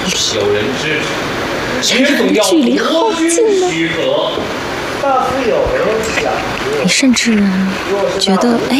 里， 甚至距离好近呢。你甚至觉得，哎，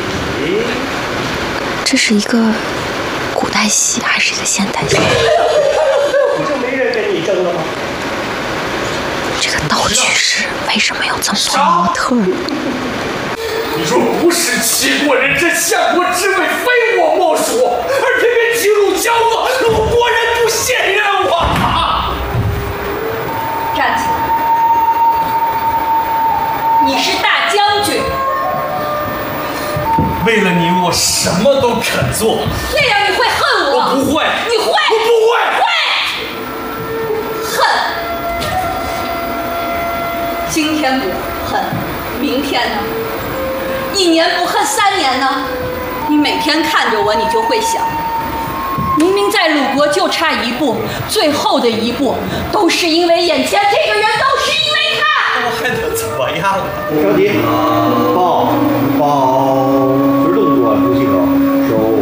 这是一个古代戏还是一个现代戏？ 不就没人跟你争了吗？ 这个道具室为什么有这么多模特呢？ 你若不是齐国人，这相国之位非我莫属，而偏偏提入交恶，鲁国人不信任我。 站起来！你是大将军， 为了你，我什么都肯做。 那样你会恨我？ 我不会。 你会？ 我不会。 恨。今天不恨，明天呢？1年不恨，3年呢？你每天看着我，你就会想，明明在鲁国就差一步，最后的一步都是因为眼前这个人，都是因为他。 我还能怎么样？ 别着急，抱，直动作，出气口，收。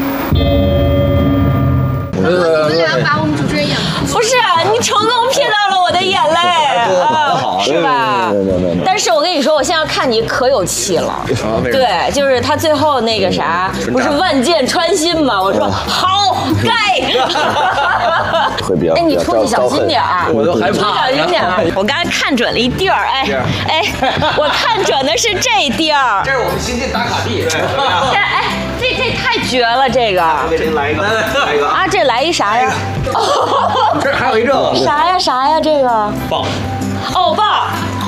你们俩把我们主持人演不是，你成功骗到了我的眼泪，是吧？但是我跟你说，我现在看你可有气了。对，就是他最后那个啥，不是万箭穿心吗？我说好，该。 会比较。 哎，你出去小心点儿， 我都害怕。 小心点儿。我刚才看准了一地儿，哎，我看准的是这地儿。 这是我们新进打卡地。 这太绝了，这个。 给您来一个，来一个啊！这来一啥呀？ 这还有一这个。 啥呀？这个棒。 哦棒。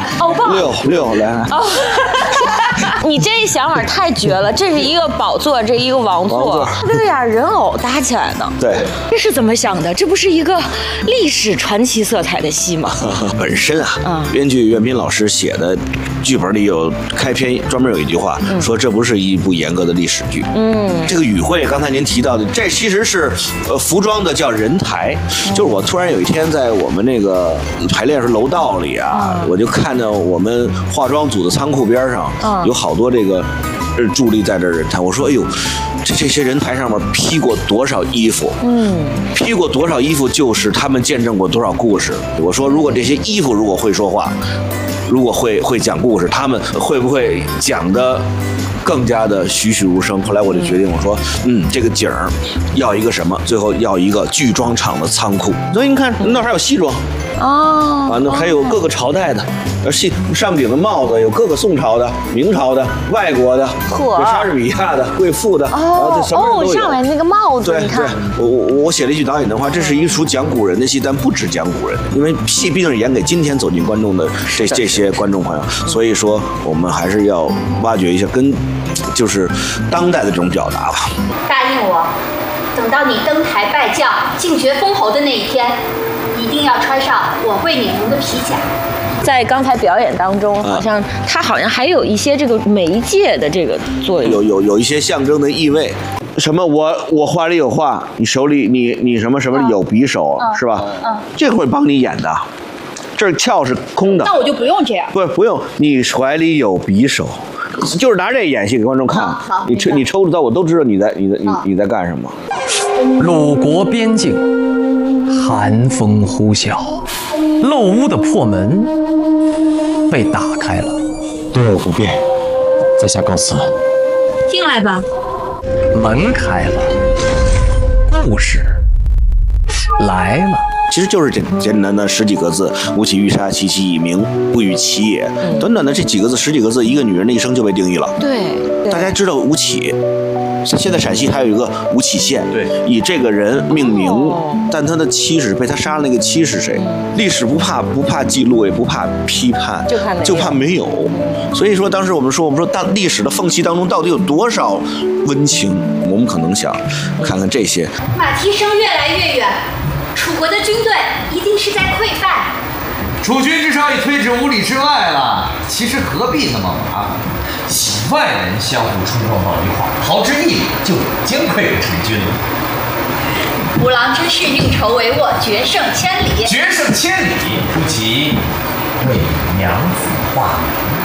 6来。 你这想法太绝了！这是一个宝座，这一个王座，它跟俩人偶搭起来的。 对， 这是怎么想的？这不是一个历史传奇色彩的戏吗？ 本身编剧岳斌老师写的剧本里有开篇专门有一句话，说这不是一部严格的历史剧。这个语汇刚才您提到的，这其实是服装的叫人台。就是我突然有一天在我们那个排练时楼道里我就看到我们化妆组的仓库边上有好多这个伫立在这人台。我说哎呦，这些人台上面披过多少衣服？披过多少衣服，就是他们见证过多少故事。我说如果这些衣服如果会说话，如果会讲故事，他们会不会讲的更加的栩栩如生？后来我就决定，我说这个景儿要一个什么？最后要一个剧装厂的仓库。所以你看那还有西装那还有各个朝代的，上顶的帽子有各个宋朝的、明朝的、外国的，有莎士比亚的、贵妇的，什么人都有。 上来那个帽子，你看， 我写了一句导演的话，这是一出讲古人的戏，但不只讲古人，因为戏毕竟是演给今天走进观众的这些观众朋友，所以说我们还是要挖掘一下就是当代的这种表达吧。 答应我，等到你登台拜将、进爵封侯的那一天，一定要穿上我为你缝的皮甲。 在刚才表演当中，它好像还有一些这个媒介的这个作用， 有一些象征的意味。什么我话里有话，你手里你什么有匕首，是吧？这会帮你演的。这鞘是空的， 那我就不用这样。 不用，你怀里有匕首，就是拿这演戏给观众看。你抽着刀，我都知道你在干什么。 鲁国边境，寒风呼啸，漏屋的破门被打开了。 对我不便，在下告辞。 进来吧。 门开了，故事来了。 其实就是简单的10几个字：吴起欲杀，其其以明，不与其也。短短的这几个字，10几个字，一个女人的一生就被定义了。 对， 大家知道吴起，现在陕西还有一个吴起县， 对， 以这个人命名，但他的妻是被他杀了，那个妻是谁？历史不怕记录，也不怕批判，就怕没有。所以说，当时我们说，当历史的缝隙当中到底有多少温情？我们可能想看看这些。 马蹄声越来越远，楚国的军队一定是在溃败。 楚军至少已退至5里之外了，其实何必那么麻烦？几万人相互冲撞到一块，毫之1里就已经可以成军了。 吴郎真是运筹帷幄，决胜千里。 决胜千里，不及为娘子画。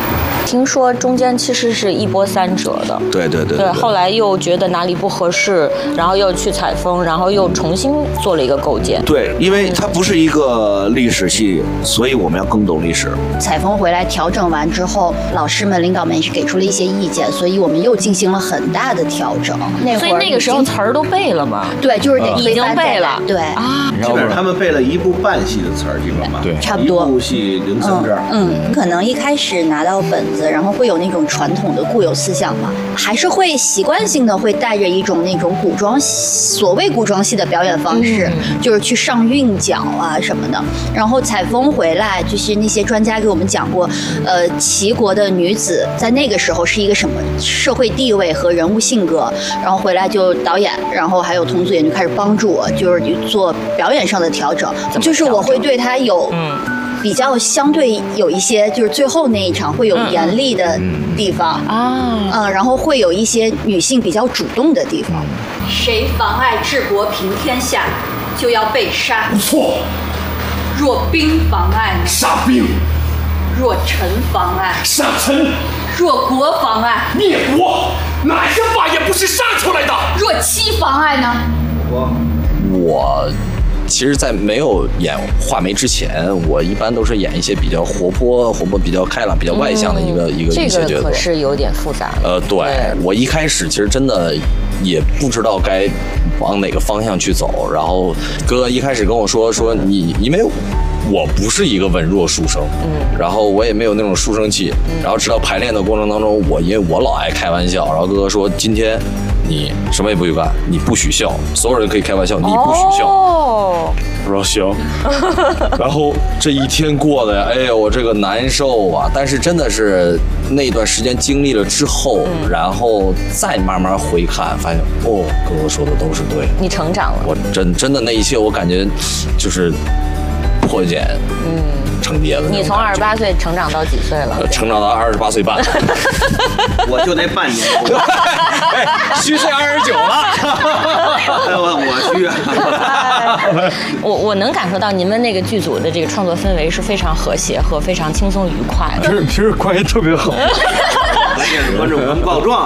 听说中间其实是一波三折的。 对， 后来又觉得哪里不合适，然后又去采风，然后又重新做了一个构建。 对，因为它不是一个历史系，所以我们要更懂历史。 采风回来调整完之后，老师们、领导们也是给出了一些意见，所以我们又进行了很大的调整。 所以那个时候词儿都背了吗？ 对，就是得已经背了。 对啊，基本上他们背了1部半戏的词儿，基本上对， 差不多 1部戏0.3这儿。 可能一开始拿到本子，然后会有那种传统的固有思想嘛，还是会习惯性的会带着一种那种所谓古装戏的表演方式，就是去上韵脚啊什么的。然后采风回来，就是那些专家给我们讲过，齐国的女子在那个时候是一个什么社会地位和人物性格，然后回来就导演，然后还有童组员就开始帮助我，就是做表演上的调整，就是我会对他有比较相对有一些，就是最后那一场会有严厉的地方然后会有一些女性比较主动的地方。 谁妨碍治国平天下，就要被杀。 不错。 若兵妨碍， 杀兵； 若臣妨碍， 杀臣； 若国妨碍， 灭国。哪一个法也不是杀出来的？ 若妻妨碍呢？ 我其实，在没有演画眉之前，我一般都是演一些比较活泼、比较开朗、比较外向的一个一些角色。 这个可是有点复杂。 对，我一开始其实真的也不知道该往哪个方向去走。然后哥哥一开始跟我说你，因为我不是一个文弱书生，然后我也没有那种书生气。然后直到排练的过程当中，因为我老爱开玩笑，然后哥哥说今天你什么也不许干，你不许笑，所有人可以开玩笑，你不许笑。我说行，然后这一天过的呀，哎呀，我这个难受啊！但是真的是那段时间经历了之后，然后再慢慢回看，发现哥哥说的都是对的， 你成长了。 我真的那一切，我感觉就是破茧成蝶了。 你从28岁成长到几岁了？ 成长到28岁半。 我就那半年， 虚岁29了。 我虚啊。 我能感受到你们那个剧组的这个创作氛围是非常和谐和非常轻松愉快的。 平时关系特别好。 关键是观众能告状。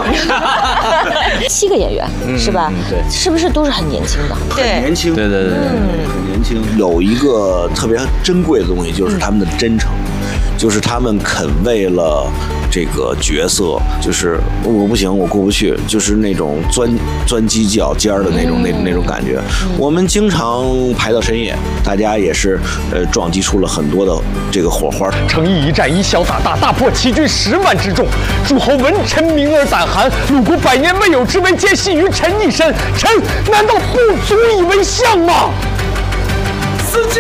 7个演员是吧？ 对， 是不是都是很年轻的？ 很年轻， 对， 很年轻。有一个特别珍贵的东西，就是他们的真诚，就是他们肯为了这个角色，就是我不行，我过不去，就是那种钻犄角尖的那种感觉。我们经常排到深夜，大家也是撞击出了很多的这个火花。 诚意一战，以小打大，大破齐军10万之众。诸侯闻臣明而胆寒，鲁国100年未有之威，皆系于臣一身。臣难道不足以为相吗？死将！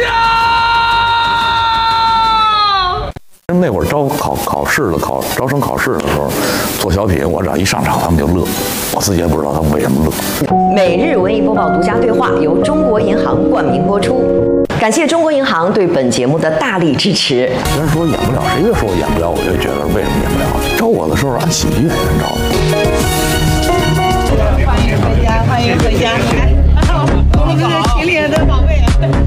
那会儿考试的招生考试的时候，做小品，我只要一上场，他们就乐，我自己也不知道他们为什么乐。 每日文艺播报独家对话由中国银行冠名播出，感谢中国银行对本节目的大力支持。 别人说演不了，谁越说演不了，我就觉得为什么演不了？招我的时候按喜剧演员招的。 欢迎回家，欢迎回家！我们是群里的宝贝。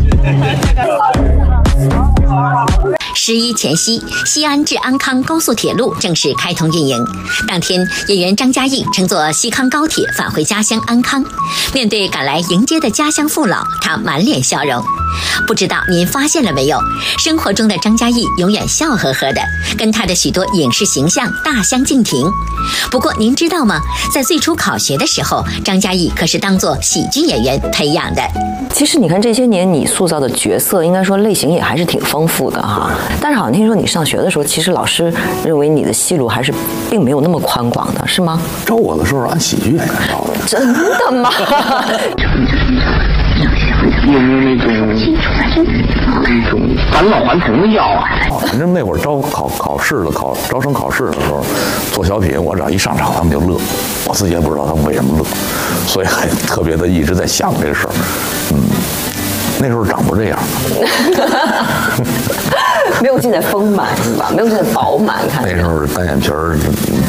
11前夕，西安至安康高速铁路正式开通运营。当天，演员张嘉译乘坐西康高铁返回家乡安康。面对赶来迎接的家乡父老，他满脸笑容。不知道您发现了没有，生活中的张嘉译永远笑呵呵的，跟他的许多影视形象大相径庭。不过您知道吗？在最初考学的时候，张嘉译可是当作喜剧演员培养的。 其实你看这些年你塑造的角色，应该说类型也还是挺丰富的哈。但是好像听说你上学的时候，其实老师认为你的戏路还是并没有那么宽广的，是吗？ 招我的时候按喜剧演员招的。 真的吗？ 有没有那种返老还童的药啊？反正那会儿考试的招生考试的时候，做小品，我只要一上场，他们就乐，我自己也不知道他们为什么乐，所以还特别的一直在想这个事儿。那时候长不这样， 没有现在丰满是吧？没有现在饱满，看那时候单眼皮儿，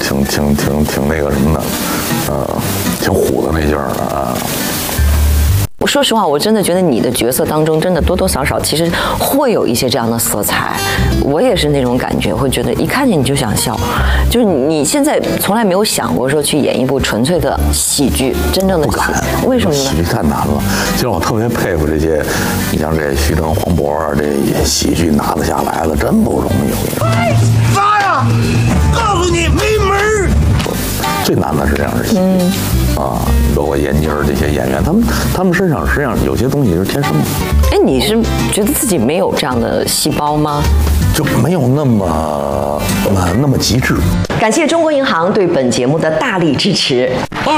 挺那个什么的，挺虎的那劲儿的啊。 说实话，我真的觉得你的角色当中，真的多多少少其实会有一些这样的色彩。我也是那种感觉，会觉得一看见你就想笑。就是你现在从来没有想过说去演一部纯粹的喜剧，真正的喜剧，为什么呢？ 喜剧太难了。其实我特别佩服这些，你像这徐峥、黄渤这喜剧拿得下来了，真不容易。 啥呀？告诉你没门儿。 最难的是这样的戏。包括闫妮儿这些演员，他们身上实际上有些东西是天生的。 哎，你是觉得自己没有这样的细胞吗？ 就没有那么极致。 感谢中国银行对本节目的大力支持。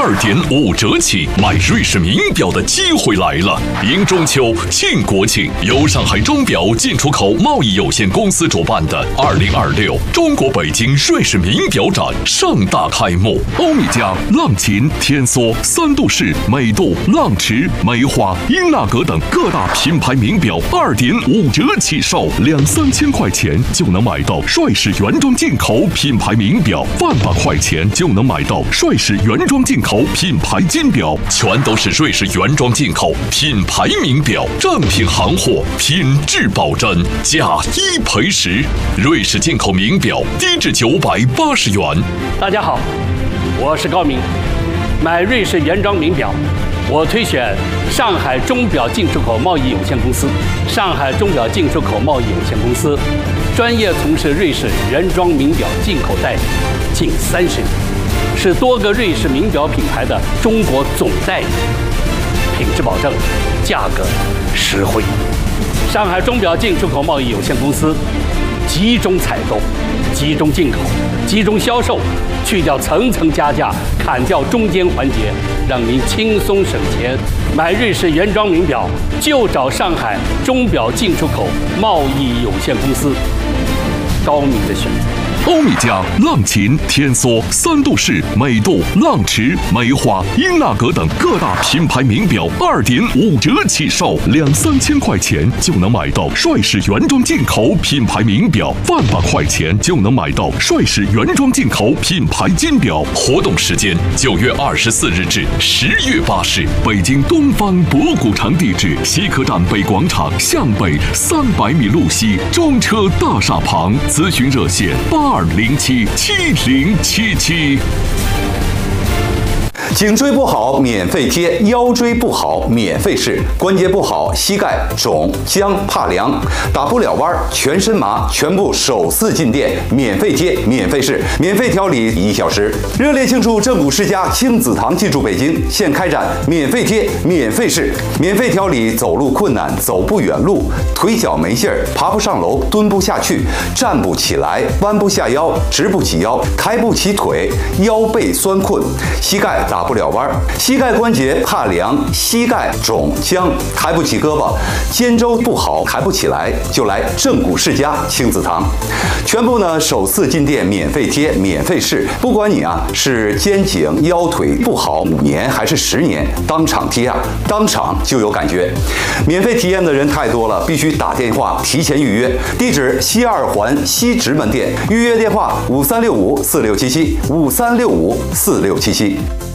2.5折起买瑞士名表的机会来了！迎中秋、庆国庆，由上海钟表进出口贸易有限公司主办的2026中国北京瑞士名表展盛大开幕。欧米茄、浪琴、天梭、三度式、美度、浪驰、梅花、英纳格等各大品牌名表2.5折起售，2-3千块钱就能买到帅士原装进口品牌名表，100块钱就能买到帅士原装进口品牌金表，全都是瑞士原装进口品牌名表，正品行货，品质保真，价1赔10。瑞士进口名表低至980元。 大家好，我是高明。买瑞士原装名表，我推选上海钟表进出口贸易有限公司。上海钟表进出口贸易有限公司专业从事瑞士原装名表进口代理近30年，是多个瑞士名表品牌的中国总代理，品质保证，价格实惠。上海钟表进出口贸易有限公司集中采购、集中进口、集中销售，去掉层层加价，砍掉中间环节，让您轻松省钱。买瑞士原装名表就找上海钟表进出口贸易有限公司，高明的选择。 欧米茄、浪琴、天梭、三度式、美度、浪驰、梅花、英纳格等各大品牌名表2.5折起售，2-3千块钱就能买到帅士原装进口品牌名表，100块钱就能买到帅士原装进口品牌金表。活动时间9月24日至10月8日，北京东方博古城地址：西客站北广场向北300米路西中车大厦旁。咨询热线82077077。 颈椎不好免费贴，腰椎不好免费试，关节不好膝盖肿僵怕凉打不了弯全身麻，全部首次进店免费贴免费试，免费调理1小时。热烈庆祝正骨世家亲子堂进驻北京，现开展免费贴免费试，免费调理走路困难、走不远路、腿脚没劲儿、爬不上楼、蹲不下去、站不起来、弯不下腰、直不起腰、抬不起腿、腰背酸困、膝盖打不了弯，膝盖关节怕凉、膝盖肿僵、抬不起胳膊、肩周不好抬不起来，就来正骨世家亲子堂。全部呢首次进店免费贴免费试，不管你是肩颈腰腿不好5年还是10年，当场贴当场就有感觉。免费体验的人太多了，必须打电话提前预约。地址西2环西直门店，预约电话5365467753654677。